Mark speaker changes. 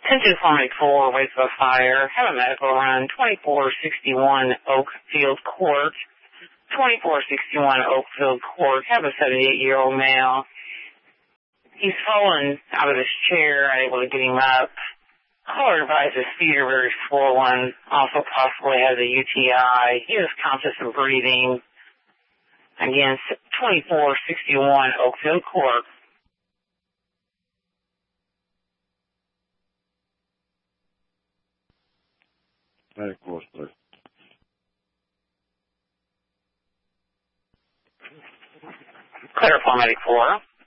Speaker 1: Attention Pharmacy 4, Waitsville Fire. Have a medical run, 2461 Oakfield Court. 2461 Oakfield Court. Have a 78-year-old male. He's fallen out of his chair, unable to get him up. Caller advised his feet are very swollen, also possibly has a UTI. He is conscious and breathing. Again, 2461 Oakfield Court.
Speaker 2: Medic force, please.
Speaker 1: Clear for Medic 4.